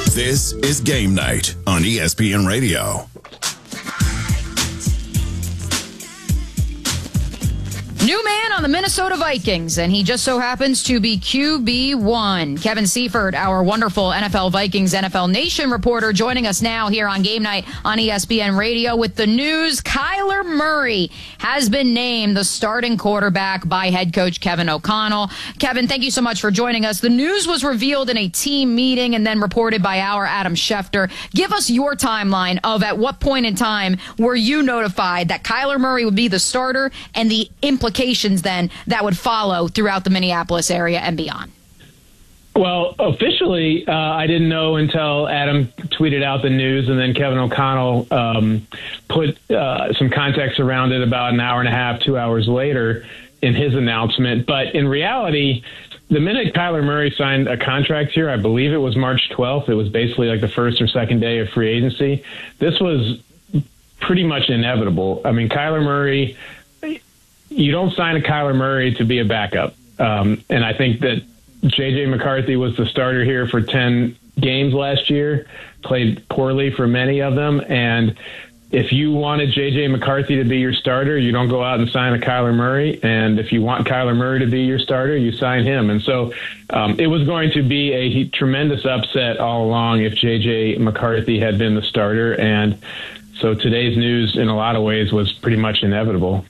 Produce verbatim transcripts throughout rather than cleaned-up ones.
This is Game Night on E S P N Radio. New man on the Minnesota Vikings, and he just so happens to be Q B one. Kevin Seifert, our wonderful N F L Vikings N F L Nation reporter, joining us now here on Game Night on E S P N Radio with the news. Kyler Murray has been named the starting quarterback by head coach Kevin O'Connell. Kevin, thank you so much for joining us. The news was revealed in a team meeting and then reported by our Adam Schefter. Give us your timeline of at what point in time were you notified that Kyler Murray would be the starter and the implications then that would follow throughout the Minneapolis area and beyond? Well, officially, uh, I didn't know until Adam tweeted out the news, and then Kevin O'Connell um, put uh, some context around it about an hour and a half, two hours later in his announcement. But in reality, the minute Kyler Murray signed a contract here, I believe it was March twelfth, it was basically like the first or second day of free agency. This was pretty much inevitable. I mean, Kyler Murray, you don't sign a Kyler Murray to be a backup. Um, and I think that J J McCarthy was the starter here for ten games last year, played poorly for many of them. And if you wanted J J McCarthy to be your starter, you don't go out and sign a Kyler Murray. And if you want Kyler Murray to be your starter, you sign him. And so um, it was going to be a tremendous upset all along if J J McCarthy had been the starter. And so today's news, in a lot of ways, was pretty much inevitable.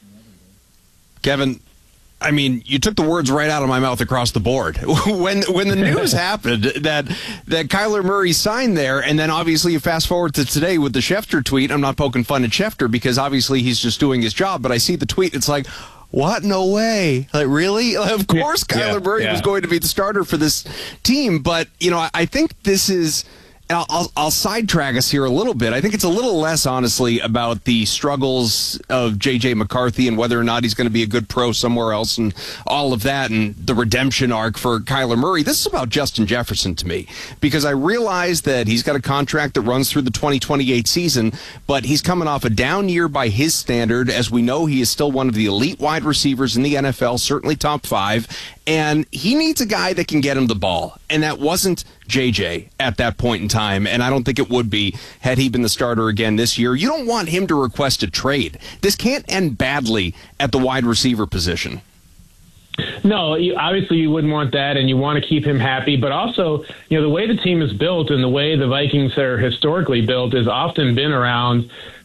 Kevin, I mean, you took the words right out of my mouth across the board. when when the news happened that that Kyler Murray signed there, and then obviously you fast forward to today with the Schefter tweet. I'm not poking fun at Schefter because obviously he's just doing his job, but I see the tweet. It's like, what? No way. Like, really? Of course Kyler yeah, Murray yeah. was going to be the starter for this team. But, you know, I, I think this is... I'll, I'll, I'll sidetrack us here a little bit. I think it's a little less, honestly, about the struggles of J J McCarthy and whether or not he's going to be a good pro somewhere else and all of that and the redemption arc for Kyler Murray. This is about Justin Jefferson to me because I realize that he's got a contract that runs through the twenty twenty-eight season, but he's coming off a down year by his standard. As we know, he is still one of the elite wide receivers in the N F L, certainly top five, and he needs a guy that can get him the ball, and that wasn't J J at that point in time, and I don't think it would be had he been the starter again this year. You don't want him to request a trade. This can't end badly at the wide receiver position. No, you, obviously you wouldn't want that, and you want to keep him happy. But also, you know, the way the team is built and the way the Vikings are historically built has often been around